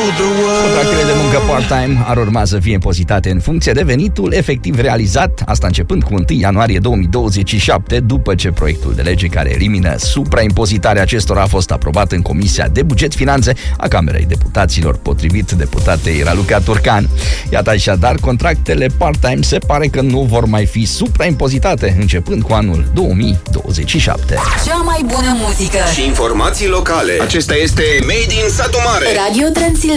Contractele de muncă part-time ar urma să fie impozitate în funcție de venitul efectiv realizat, asta începând cu 1 ianuarie 2027, după ce proiectul de lege care elimină supraimpozitarea acestora a fost aprobat în Comisia de Buget Finanțe a Camerei Deputaților, potrivit deputatei Raluca Turcan. Iată așadar, contractele part-time se pare că nu vor mai fi supraimpozitate începând cu anul 2027. Cea mai bună muzică și informații locale. Acesta este Made in Satu Mare. Radio Transilvania.